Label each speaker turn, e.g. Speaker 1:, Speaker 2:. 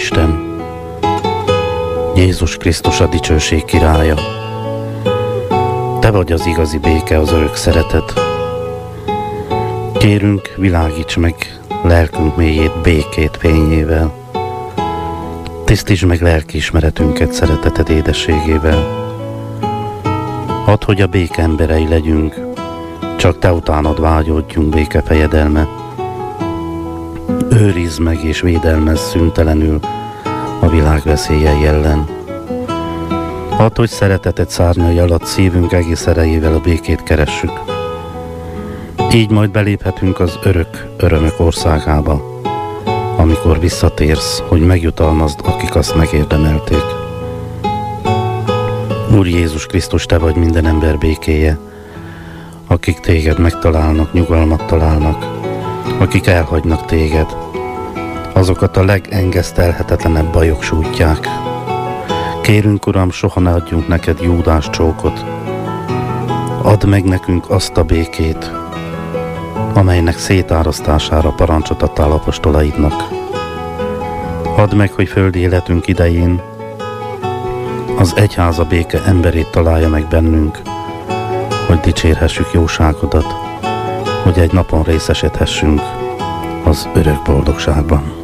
Speaker 1: Isten, Jézus Krisztus a dicsőség királya. Te vagy az igazi béke, az örök szeretet. Kérünk, világíts meg lelkünk mélyét békét fényével. Tisztítsd meg lelkiismeretünket szereteted édességével. Add, hogy a béke emberei legyünk, csak te utánad vágyódjunk, béke fejedelme. Őrizd meg és védelmezz szüntelenül a világ veszélyei ellen. Add, hogy szereteted szárnyai alatt szívünk egész erejével a békét keressük. Így majd beléphetünk az örök örömök országába, amikor visszatérsz, hogy megjutalmazd, akik azt megérdemelték. Úr Jézus Krisztus, te vagy minden ember békéje, akik téged megtalálnak, nyugalmat találnak, akik elhagynak téged, azokat a legengesztelhetetlenebb bajok sújtják. Kérünk, Uram, soha ne adjunk neked Júdás csókot. Add meg nekünk azt a békét, amelynek szétárasztására parancsot adtál apostolaidnak. Add meg, hogy földi életünk idején az egyháza béke emberét találja meg bennünk, hogy dicsérhessük jóságodat, hogy egy napon részesedhessünk az örök boldogságban.